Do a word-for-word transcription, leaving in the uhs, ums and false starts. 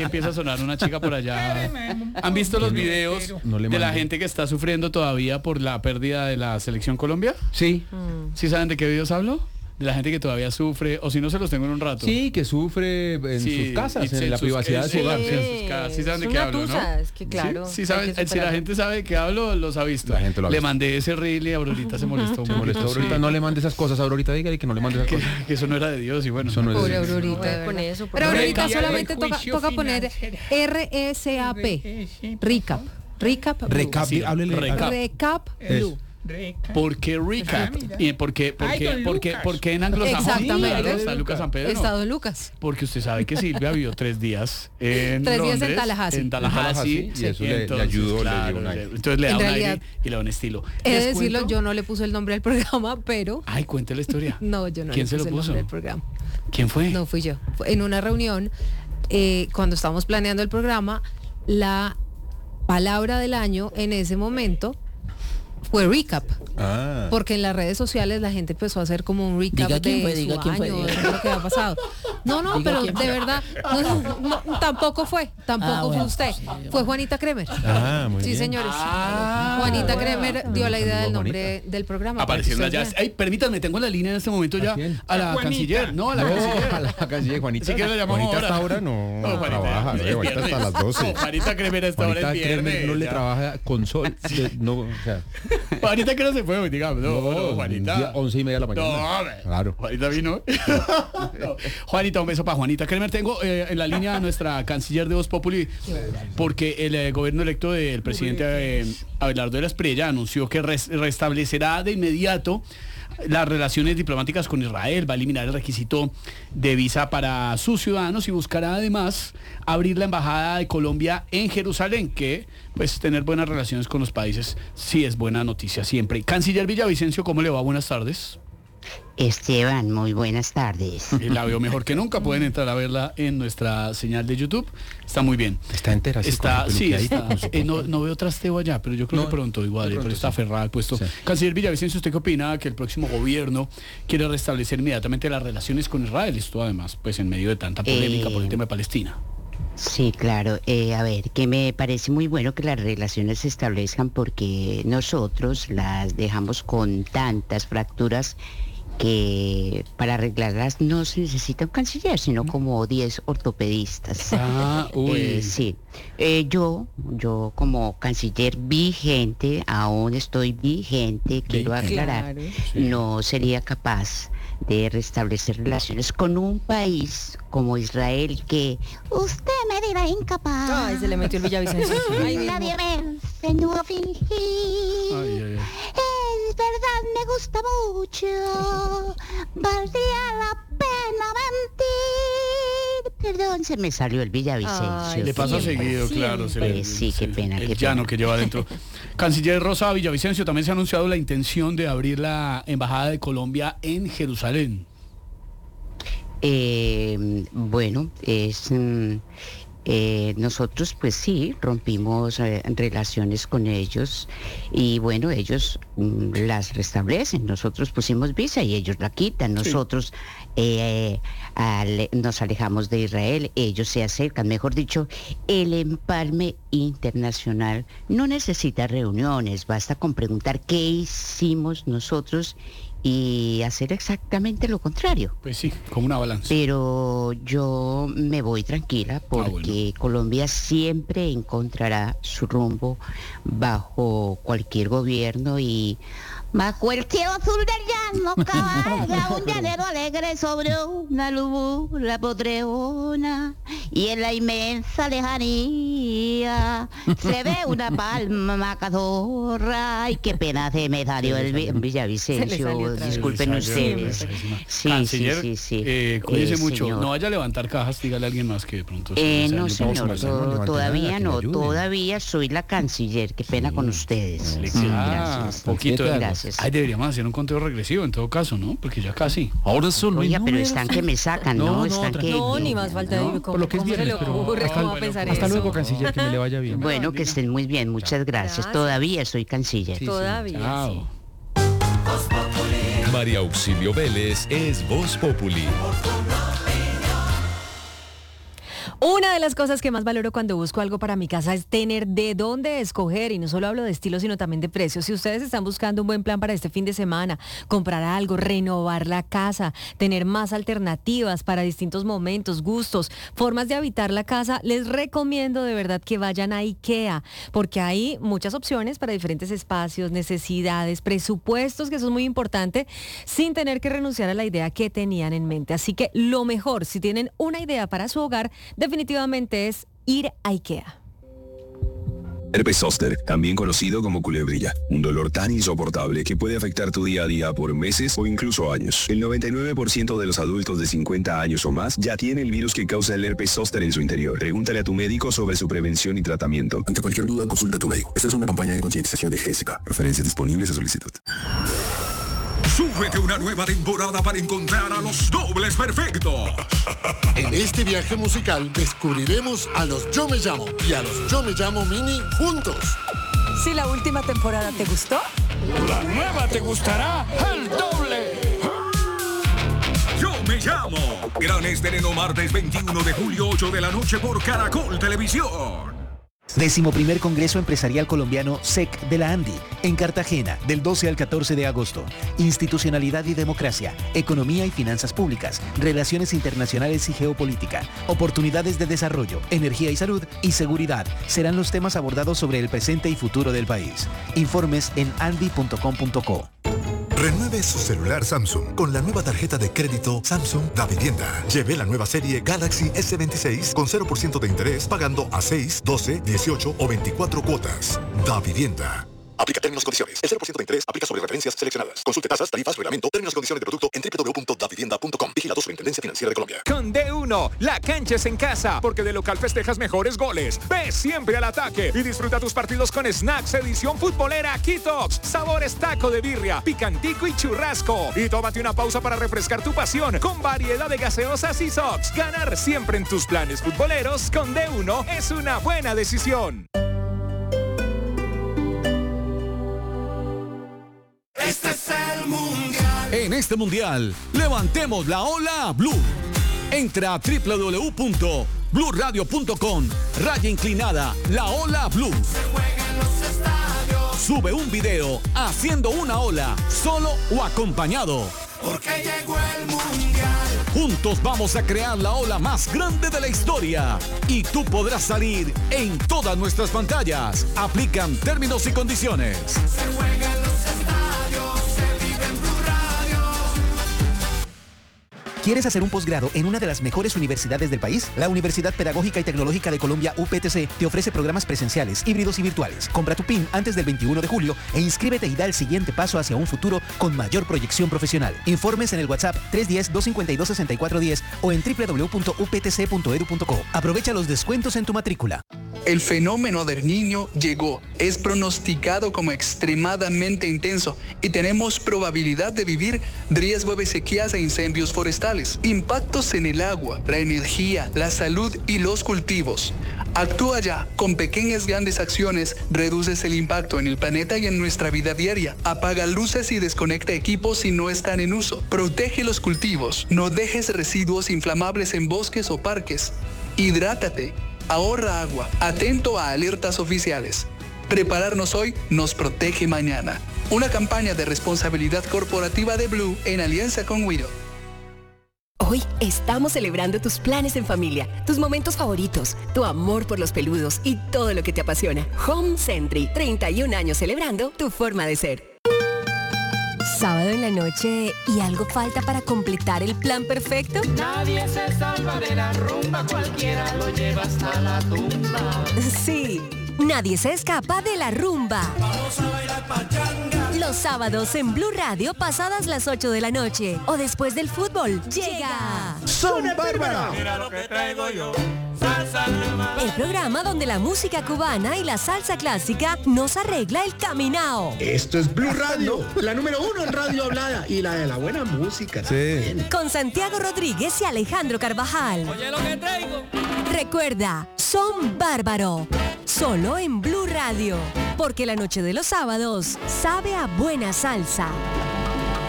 empieza a sonar una chica por allá. ¿Han visto los videos No le de la mande. gente que está sufriendo todavía por la pérdida de la selección Colombia? Sí. ¿Sí saben de qué videos hablo? De la gente que todavía sufre, o si no se los tengo en un rato. Sí, que sufre en Sí, sus casas, y en en la sus- privacidad de su en- hogar. sí, sí. en sus casas. Sí saben de Es qué una hablo, ¿no? tusa, es que claro, Sí, sí hay saben, que si la gente sabe de qué hablo, los ha visto. La gente lo ha Le visto. mandé ese reel y Aurorita se molestó. Se un molestó, poquito, Aurorita. sí. No le mande esas cosas, Aurorita, dígale que no le mande esas que, cosas. que eso no era de Dios y bueno. Eso no es Pobre de- Aurorita, No vaya con con eso. Pero porque- ahorita Recap. solamente toca, toca poner R E C A P. Recap. Recap. Blue. Recap, Sí, háblele. recap. Recap Eso. Blue. ¿Por qué recap? ¿Y por qué, por Ay, qué, don por qué, Lucas. por qué en anglosajón? Exactamente. Claro, está Lucas San Pedro. Estado Lucas. Porque usted sabe que Silvia vivió tres días en Tres días en Londres, Tallahassee. En Tallahassee. En Tallahassee, y eso le- le ayudó, le claro, dio un aire. entonces le da En un realidad, aire y le da un estilo. He de ¿Les decirlo, cuento? yo no le puse el nombre al programa, pero Ay, cuente la historia. no, yo no ¿Quién le se puse lo el puso? nombre del programa. ¿Quién fue? No fui yo. Fue en una reunión, eh, cuando estábamos planeando el programa, la palabra del año en ese momento fue recap. Ah. Porque en las redes sociales la gente empezó a hacer como un recap Diga quién de fue, diga su quién fue, año, diga. de lo que ha pasado. No, no, Diga pero quién de fue. verdad, no, no, no, tampoco fue, tampoco Ah, fue bueno, usted, sí, fue bueno. Juanita Kremer. Ah, muy Sí, bien. señores. Ah, Juanita bueno. Kremer dio la idea del Saludos, nombre del programa. Aparecieron para que allá. ustedes Ay, permítanme, tengo en la línea en este momento ya ¿A quién? a la A Juanita. canciller. No, a la No, canciller. a la canciller, Juanita. Si quiere la llamamos Juanita hasta ahora. ahora no, No, Juanita, trabaja, es ¿no? Juanita hasta viernes. las doce. No, Juanita Kremer hasta ahora Juanita es viernes. Kremer no le ya. trabaja con sol. de- no, o sea, Juanita que no se fue, digamos. No, no, Juanita. día once y media de la mañana. No, hombre. Claro. Juanita vino. No. Juanita, un beso para Juanita Kremer. Tengo eh, en la línea a nuestra canciller de Voz Populi, porque el eh, gobierno electo del presidente eh, Abelardo de la Espriella anunció que res- restablecerá de inmediato las relaciones diplomáticas con Israel, va a eliminar el requisito de visa para sus ciudadanos y buscará además abrir la embajada de Colombia en Jerusalén, que pues tener buenas relaciones con los países sí es buena noticia siempre. Canciller Villavicencio, ¿cómo le va? Buenas tardes. Esteban, muy buenas tardes. Eh, La veo mejor que nunca, pueden entrar a verla en nuestra señal de YouTube, está muy bien. Está entera, sí, Está, con su sí, peluqueadita, está. con su Eh, no, no veo trasteo allá, pero yo creo No, que pronto igual, de eh, pero pronto está sí. aferrada al puesto. Sí. Canciller Villavicencio, ¿usted qué opina que el próximo gobierno quiere restablecer inmediatamente las relaciones con Israel? Esto además, pues en medio de tanta polémica Eh, por el tema de Palestina. Sí, claro. Eh, a ver, que me parece muy bueno que las relaciones se establezcan porque nosotros las dejamos con tantas fracturas que para arreglarlas no se necesita un canciller, sino como diez ortopedistas. Ah, uy. Eh, sí. Eh, yo, yo como canciller vigente, aún estoy vigente, quiero aclarar, Claro. no sería capaz de restablecer relaciones con un país como Israel que usted me dirá incapaz. Ay, se le metió el Villavicencio. Ay, mismo. Nadie me enseñó a fingir. Ay, ay, ay. Es verdad, me gusta mucho. Valdría la pena mentir. Perdón, se me salió el Villavicencio. Ay, Le pasa siempre, seguido, siempre. claro. se le- Sí, qué se- pena, El qué llano pena. que lleva adentro. Canciller Rosa Villavicencio, también se ha anunciado la intención de abrir la embajada de Colombia en Jerusalén. Eh, bueno, es mm, eh, nosotros pues sí rompimos eh, relaciones con ellos y bueno, ellos mm, las restablecen. Nosotros pusimos visa y ellos la quitan. Nosotros eh, ale- nos alejamos de Israel, ellos se acercan. Mejor dicho, el empalme internacional no necesita reuniones, basta con preguntar qué hicimos nosotros y hacer exactamente lo contrario. Pues sí, como una balanza. Pero yo me voy tranquila porque bueno. Colombia siempre encontrará su rumbo bajo cualquier gobierno y bajo el cielo azul del llano cabalga un llanero alegre sobre una luna potreona y en la inmensa lejanía se ve una palma cazorra. Ay, qué pena se me salió el Vi- Se le Villavicencio, salió otra vez. disculpen Sí, salió, ustedes. pésima. Sí, Canciller, sí, sí, sí. eh, cuídese Eh, mucho. señor. No vaya a levantar cajas, dígale a alguien más que de pronto. Eh, se- no, se- señor, vamos a to- levantar todavía nada, que me no, ayuden. todavía soy la canciller, qué pena con ustedes. Le Sí, queda gracias. poquito. de- Gracias. Ay, deberíamos hacer un conteo regresivo en todo caso, ¿no? Porque ya casi. Ahora solo Oiga, pero están que me sacan, ¿no? No, no, están que... tranquilo. No, ni más falta de... ¿no? ¿Cómo, Por lo que es cómo se le viernes, pero ocurre? hasta- ¿Cómo va a pensar Hasta eso? luego, canciller, que me le vaya bien. Bueno, que estén muy bien, muchas gracias. Gracias. Todavía soy canciller. Sí, Todavía, sí. Chao. María Auxilio Vélez es Voz Populi. Una de las cosas que más valoro cuando busco algo para mi casa es tener de dónde escoger, y no solo hablo de estilo, sino también de precios. Si ustedes están buscando un buen plan para este fin de semana, comprar algo, renovar la casa, tener más alternativas para distintos momentos, gustos, formas de habitar la casa, les recomiendo de verdad que vayan a IKEA, porque hay muchas opciones para diferentes espacios, necesidades, presupuestos, que eso es muy importante, sin tener que renunciar a la idea que tenían en mente. Así que lo mejor, si tienen una idea para su hogar, definitivamente es ir a IKEA. Herpes zóster, también conocido como culebrilla, un dolor tan insoportable que puede afectar tu día a día por meses o incluso años. El noventa y nueve por ciento de los adultos de cincuenta años o más ya tiene el virus que causa el herpes zóster en su interior. Pregúntale a tu médico sobre su prevención y tratamiento. Ante cualquier duda, consulta a tu médico. Esta es una campaña de concientización de G S K. Referencias disponibles a solicitud. Súbete una nueva temporada para encontrar a los dobles perfectos. En este viaje musical descubriremos a los Yo Me Llamo y a los Yo Me Llamo Mini juntos. Si la última temporada te gustó, la nueva te gustará el doble. Yo Me Llamo. Gran estreno martes veintiuno de julio, ocho de la noche por Caracol Televisión. Décimo primer Congreso Empresarial Colombiano S E C de la ANDI, en Cartagena, del doce al catorce de agosto. Institucionalidad y democracia, economía y finanzas públicas, relaciones internacionales y geopolítica, oportunidades de desarrollo, energía y salud y seguridad serán los temas abordados sobre el presente y futuro del país. Informes en andi punto com punto co. Renueve su celular Samsung con la nueva tarjeta de crédito Samsung Da Vivienda. Lleve la nueva serie Galaxy S veintiséis con cero por ciento de interés pagando a seis, doce, dieciocho o veinticuatro cuotas. Da Vivienda. Aplica términos y condiciones. El cero por ciento de interés aplica sobre referencias seleccionadas. Consulte tasas, tarifas, reglamento, términos y condiciones de producto en doble u doble u doble u punto da vivienda punto com. Vigilado Superintendencia Financiera de Colombia. Con D uno, la cancha es en casa, porque de local festejas mejores goles. Ve siempre al ataque y disfruta tus partidos con Snacks edición futbolera Kitox. Sabores taco de birria, picantico y churrasco. Y tómate una pausa para refrescar tu pasión con variedad de gaseosas y sox. Ganar siempre en tus planes futboleros con D uno es una buena decisión. Este es el mundial. En este mundial, levantemos la ola blue. Entra a doble u doble u doble u punto blue radio punto com, raya inclinada, la ola blue. Se juega en los estadios. Sube un video haciendo una ola, solo o acompañado. Porque llegó el mundial. Juntos vamos a crear la ola más grande de la historia. Y tú podrás salir en todas nuestras pantallas. Aplican términos y condiciones. Se juega en los estadios, se vive en Blue Radio. ¿Quieres hacer un posgrado en una de las mejores universidades del país? La Universidad Pedagógica y Tecnológica de Colombia, U P T C, te ofrece programas presenciales, híbridos y virtuales. Compra tu P I N antes del veintiuno de julio e inscríbete y da el siguiente paso hacia un futuro con mayor proyección profesional. Informes en el WhatsApp tres uno cero, dos cinco dos, seis cuatro uno cero o en doble u doble u doble u punto u p t c punto e d u punto co. Aprovecha los descuentos en tu matrícula. El fenómeno del Niño llegó. Es pronosticado como extremadamente intenso y tenemos probabilidad de vivir riesgo de sequías e incendios forestales, impactos en el agua, la energía, la salud y los cultivos. Actúa ya. Con pequeñas grandes acciones reduces el impacto en el planeta y en nuestra vida diaria. Apaga luces y desconecta equipos si no están en uso. Protege los cultivos. No dejes residuos inflamables en bosques o parques. Hidrátate. Ahorra agua. Atento a alertas oficiales. Prepararnos hoy nos protege mañana. Una campaña de responsabilidad corporativa de Blue en alianza con Wido. Hoy estamos celebrando tus planes en familia, tus momentos favoritos, tu amor por los peludos y todo lo que te apasiona. Home Sentry, treinta y un años celebrando tu forma de ser. Sábado en la noche y algo falta para completar el plan perfecto. Nadie se salva de la rumba, cualquiera lo lleva hasta la tumba. Sí, nadie se escapa de la rumba. Vamos a bailar pachanga. Los sábados en Blue Radio pasadas las ocho de la noche o después del fútbol llega Son Bárbara. Mira lo que traigo yo. Salsa nueva. El programa donde la música cubana y la salsa clásica nos arregla el caminao. Esto es Blue Radio, la número uno en radio hablada y la de la buena música. Sí. Con Santiago Rodríguez y Alejandro Carvajal. Oye lo que traigo. Recuerda, Son Bárbaro. Solo en Blue Radio. Porque la noche de los sábados sabe a buena salsa.